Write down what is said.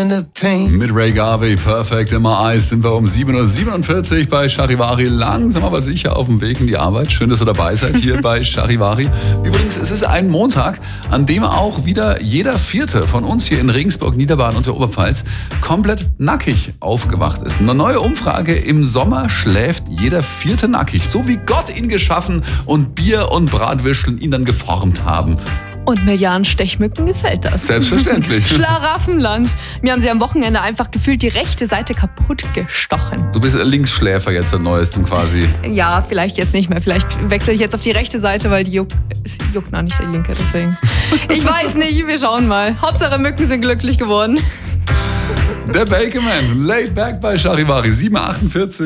feeling the pain. Mit Ray Garvey, Perfect in my eyes, sind wir um 7.47 Uhr bei Charivari, langsam aber sicher auf dem Weg in die Arbeit. Schön, dass ihr dabei seid hier bei Charivari. Übrigens, es ist ein Montag, an dem auch wieder jeder Vierte von uns hier in Regensburg, Niederbayern und der Oberpfalz komplett nackig aufgewacht ist. Eine neue Umfrage: im Sommer schläft jeder Vierte nackig, so wie Gott ihn geschaffen und Bier und Bratwürstchen ihn dann geformt haben. Und Milliarden Stechmücken gefällt das. Selbstverständlich. Schlaraffenland. Mir haben sie am Wochenende einfach gefühlt die rechte Seite kaputt gestochen. Du bist Linksschläfer jetzt seit Neuestem quasi. Ja, vielleicht jetzt nicht mehr. Vielleicht wechsle ich jetzt auf die rechte Seite, weil die juckt noch nicht die linke, deswegen. Ich weiß nicht, wir schauen mal. Hauptsache Mücken sind glücklich geworden. Der Bakerman, laid back bei Charivari, 7.48 Uhr.